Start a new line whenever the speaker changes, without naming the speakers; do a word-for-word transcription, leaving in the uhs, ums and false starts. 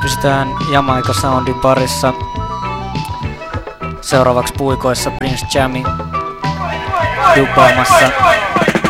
Pysytään Jamaica Soundin parissa. Seuraavaksi puikoissa Prince Jammy dubbaamassa